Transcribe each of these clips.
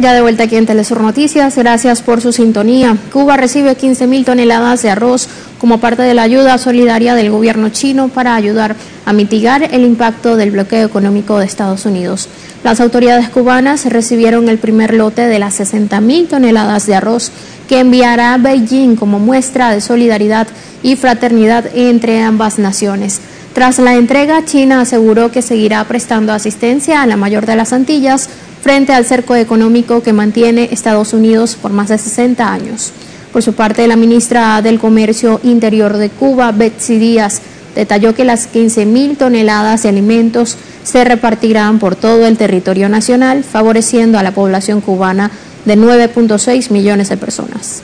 Ya de vuelta aquí en Telesur Noticias, gracias por su sintonía. Cuba recibe 15.000 toneladas de arroz como parte de la ayuda solidaria del gobierno chino para ayudar a mitigar el impacto del bloqueo económico de Estados Unidos. Las autoridades cubanas recibieron el primer lote de las 60.000 toneladas de arroz que enviará Beijing como muestra de solidaridad y fraternidad entre ambas naciones. Tras la entrega, China aseguró que seguirá prestando asistencia a la mayor de las Antillas frente al cerco económico que mantiene Estados Unidos por más de 60 años. Por su parte, la ministra del Comercio Interior de Cuba, Betsy Díaz, detalló que las 15.000 toneladas de alimentos se repartirán por todo el territorio nacional, favoreciendo a la población cubana de 9.6 millones de personas.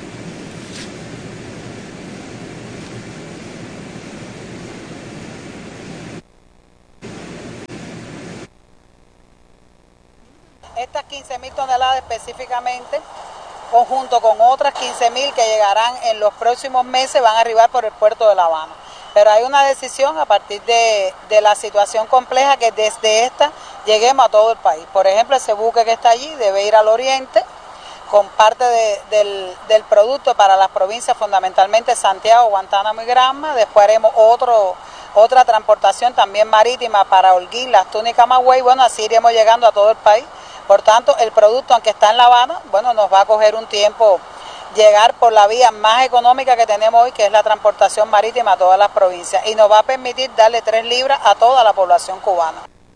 Estas 15.000 toneladas específicamente, conjunto con otras 15.000 que llegarán en los próximos meses, van a arribar por el puerto de La Habana. Pero hay una decisión a partir de la situación compleja que desde esta lleguemos a todo el país. Por ejemplo, ese buque que está allí debe ir al oriente con parte del producto para las provincias, fundamentalmente Santiago, Guantánamo y Granma. Después haremos otra transportación también marítima para Holguín, Las Tunas y Camagüey. Bueno, así iremos llegando a todo el país. Por tanto, el producto, aunque está en La Habana, bueno, nos va a coger un tiempo llegar por la vía más económica que tenemos hoy, que es la transportación marítima a todas las provincias, y nos va a permitir darle 3 libras a toda la población cubana.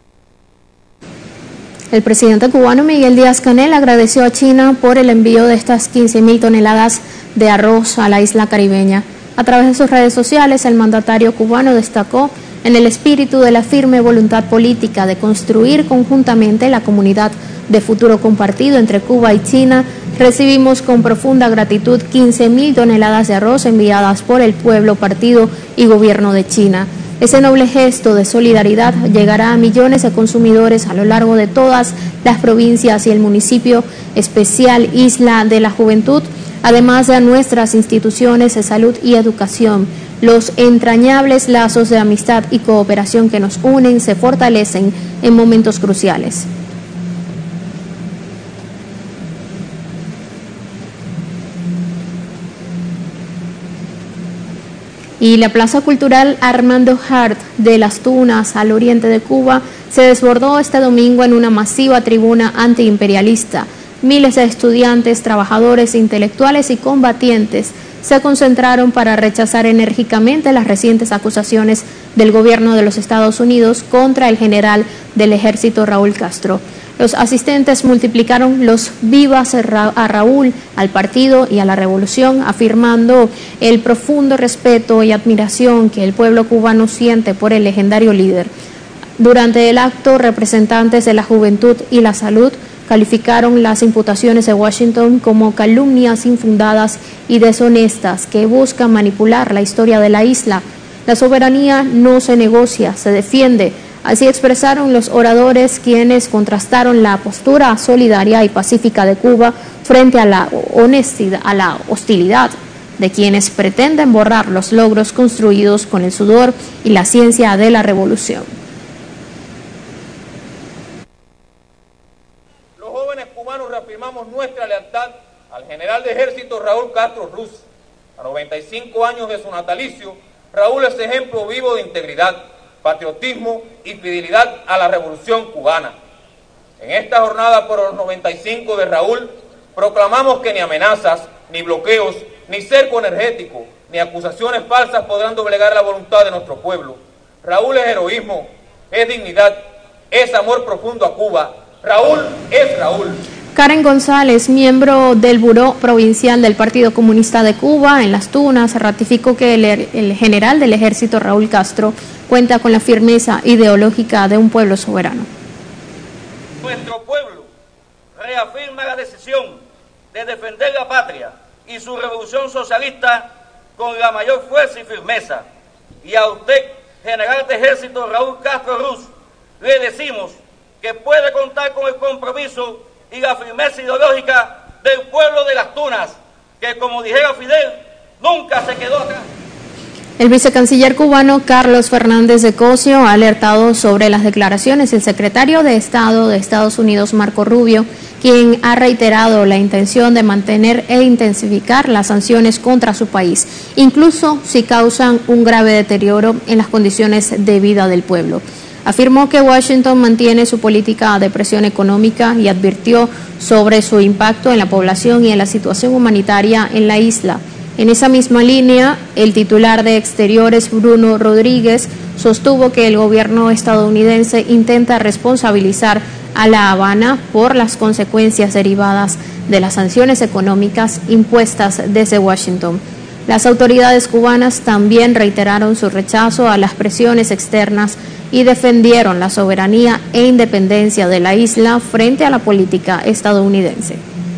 El presidente cubano Miguel Díaz-Canel agradeció a China por el envío de estas 15.000 toneladas de arroz a la isla caribeña. A través de sus redes sociales, el mandatario cubano destacó en el espíritu de la firme voluntad política de construir conjuntamente la comunidad de futuro compartido entre Cuba y China. Recibimos con profunda gratitud 15.000 toneladas de arroz enviadas por el pueblo, partido y gobierno de China. Ese noble gesto de solidaridad llegará a millones de consumidores a lo largo de todas las provincias y el municipio especial Isla de la Juventud, además de a nuestras instituciones de salud y educación. Los entrañables lazos de amistad y cooperación que nos unen se fortalecen en momentos cruciales. Y la Plaza Cultural Armando Hart de Las Tunas, al oriente de Cuba, se desbordó este domingo en una masiva tribuna antiimperialista. Miles de estudiantes, trabajadores, intelectuales y combatientes se concentraron para rechazar enérgicamente las recientes acusaciones del gobierno de los Estados Unidos contra el general del ejército Raúl Castro. Los asistentes multiplicaron los vivas a Raúl, al partido y a la revolución, afirmando el profundo respeto y admiración que el pueblo cubano siente por el legendario líder. Durante el acto, representantes de la juventud y la salud calificaron las imputaciones de Washington como calumnias infundadas y deshonestas que buscan manipular la historia de la isla. La soberanía no se negocia, se defiende. Así expresaron los oradores, quienes contrastaron la postura solidaria y pacífica de Cuba frente a la hostilidad de quienes pretenden borrar los logros construidos con el sudor y la ciencia de la revolución. Los jóvenes cubanos reafirmamos nuestra lealtad al general de ejército Raúl Castro Ruz. A 95 años de su natalicio, Raúl es ejemplo vivo de integridad, patriotismo y fidelidad a la revolución cubana. En esta jornada por los 95 de Raúl, proclamamos que ni amenazas, ni bloqueos, ni cerco energético, ni acusaciones falsas podrán doblegar la voluntad de nuestro pueblo. Raúl es heroísmo, es dignidad, es amor profundo a Cuba. Raúl es Raúl. Karen González, miembro del Buró Provincial del Partido Comunista de Cuba en Las Tunas, ratificó que el general del ejército Raúl Castro cuenta con la firmeza ideológica de un pueblo soberano. Nuestro pueblo reafirma la decisión de defender la patria y su revolución socialista con la mayor fuerza y firmeza. Y a usted, general de ejército Raúl Castro Ruz, le decimos que puede contar con el compromiso y la firmeza ideológica del pueblo de Las Tunas, que, como dijera Fidel, nunca se quedó atrás. El vicecanciller cubano Carlos Fernández de Cosio ha alertado sobre las declaraciones del secretario de Estado de Estados Unidos, Marco Rubio, quien ha reiterado la intención de mantener e intensificar las sanciones contra su país, incluso si causan un grave deterioro en las condiciones de vida del pueblo. Afirmó que Washington mantiene su política de presión económica y advirtió sobre su impacto en la población y en la situación humanitaria en la isla. En esa misma línea, el titular de Exteriores, Bruno Rodríguez, sostuvo que el gobierno estadounidense intenta responsabilizar a La Habana por las consecuencias derivadas de las sanciones económicas impuestas desde Washington. Las autoridades cubanas también reiteraron su rechazo a las presiones externas y defendieron la soberanía e independencia de la isla frente a la política estadounidense.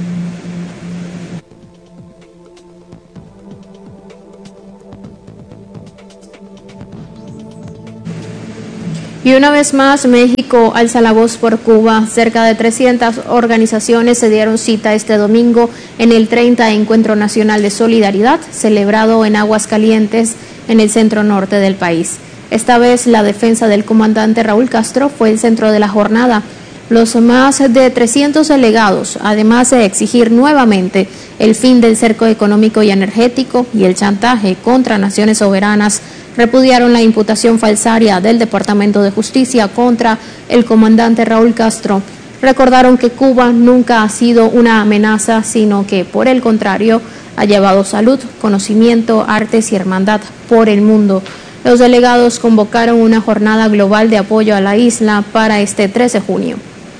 Y una vez más, México alza la voz por Cuba. Cerca de 300 organizaciones se dieron cita este domingo en el 30 Encuentro Nacional de Solidaridad, celebrado en Aguascalientes, en el centro norte del país. Esta vez, la defensa del comandante Raúl Castro fue el centro de la jornada. Los más de 300 delegados, además de exigir nuevamente el fin del cerco económico y energético y el chantaje contra naciones soberanas, repudiaron la imputación falsaria del Departamento de Justicia contra el comandante Raúl Castro. Recordaron que Cuba nunca ha sido una amenaza, sino que, por el contrario, ha llevado salud, conocimiento, artes y hermandad por el mundo. Los delegados convocaron una jornada global de apoyo a la isla para este 13 de junio.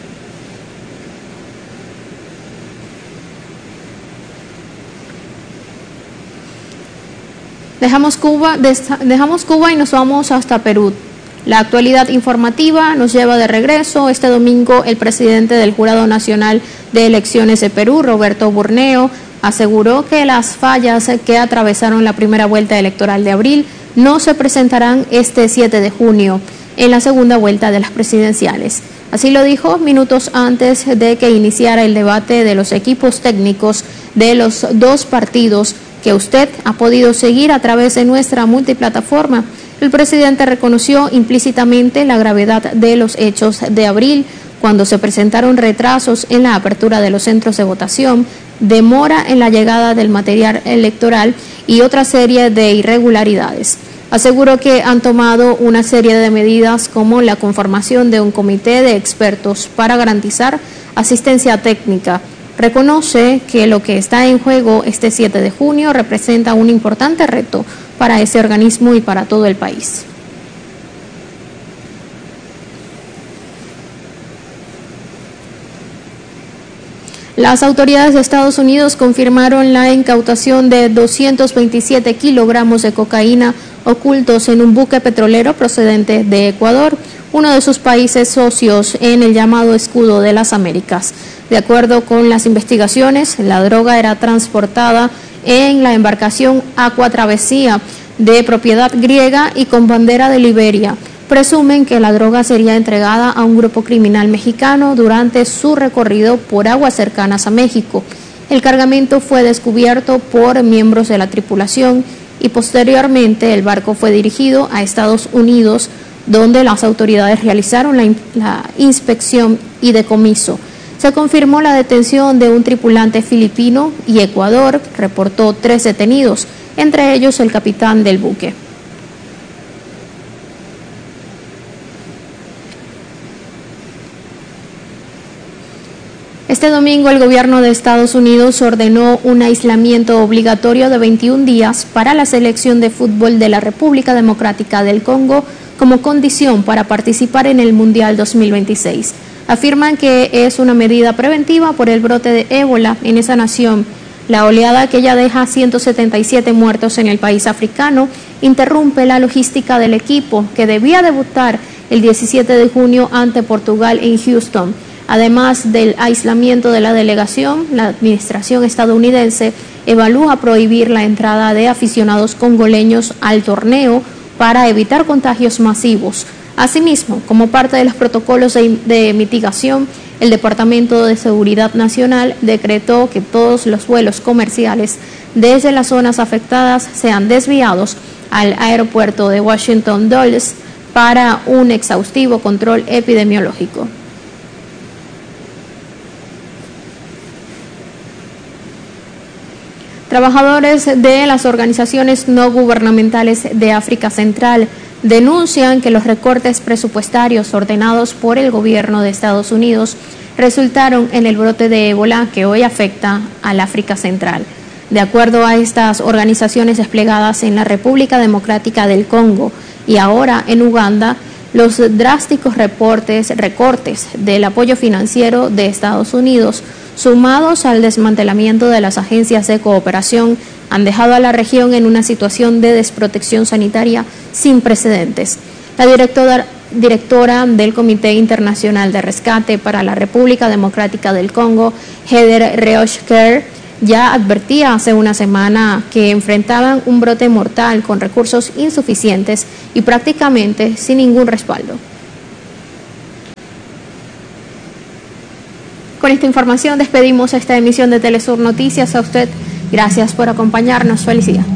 Dejamos Cuba y nos vamos hasta Perú. La actualidad informativa nos lleva de regreso. Este domingo, el presidente del Jurado Nacional de Elecciones de Perú, Roberto Burneo, aseguró que las fallas que atravesaron la primera vuelta electoral de abril no se presentarán este 7 de junio en la segunda vuelta de las presidenciales. Así lo dijo minutos antes de que iniciara el debate de los equipos técnicos de los dos partidos que usted ha podido seguir a través de nuestra multiplataforma. El presidente reconoció implícitamente la gravedad de los hechos de abril, cuando se presentaron retrasos en la apertura de los centros de votación, demora en la llegada del material electoral y otra serie de irregularidades. Aseguró que han tomado una serie de medidas como la conformación de un comité de expertos para garantizar asistencia técnica. Reconoce que lo que está en juego este 7 de junio representa un importante reto para ese organismo y para todo el país. Las autoridades de Estados Unidos confirmaron la incautación de 227 kilogramos de cocaína ocultos en un buque petrolero procedente de Ecuador, uno de sus países socios en el llamado Escudo de las Américas. De acuerdo con las investigaciones, la droga era transportada en la embarcación Aqua Travesía, de propiedad griega y con bandera de Liberia. Presumen que la droga sería entregada a un grupo criminal mexicano durante su recorrido por aguas cercanas a México. El cargamento fue descubierto por miembros de la tripulación y posteriormente el barco fue dirigido a Estados Unidos, donde las autoridades realizaron la inspección y decomiso. Se confirmó la detención de un tripulante filipino y Ecuador reportó 3 detenidos, entre ellos el capitán del buque. Este domingo el gobierno de Estados Unidos ordenó un aislamiento obligatorio de 21 días para la selección de fútbol de la República Democrática del Congo como condición para participar en el Mundial 2026. Afirman que es una medida preventiva por el brote de ébola en esa nación. La oleada, que ya deja 177 muertos en el país africano, interrumpe la logística del equipo, que debía debutar el 17 de junio ante Portugal en Houston. Además del aislamiento de la delegación, la administración estadounidense evalúa prohibir la entrada de aficionados congoleños al torneo para evitar contagios masivos. Asimismo, como parte de los protocolos de mitigación, el Departamento de Seguridad Nacional decretó que todos los vuelos comerciales desde las zonas afectadas sean desviados al aeropuerto de Washington Dulles para un exhaustivo control epidemiológico. Trabajadores de las organizaciones no gubernamentales de África Central denuncian que los recortes presupuestarios ordenados por el gobierno de Estados Unidos resultaron en el brote de ébola que hoy afecta al África Central. De acuerdo a estas organizaciones desplegadas en la República Democrática del Congo y ahora en Uganda, los drásticos recortes del apoyo financiero de Estados Unidos, sumados al desmantelamiento de las agencias de cooperación, han dejado a la región en una situación de desprotección sanitaria sin precedentes. La directora del Comité Internacional de Rescate para la República Democrática del Congo, Heather Reauch-Kerr, ya advertía hace una semana que enfrentaban un brote mortal con recursos insuficientes y prácticamente sin ningún respaldo. Con esta información despedimos esta emisión de Telesur Noticias. A usted, gracias por acompañarnos. Feliz día.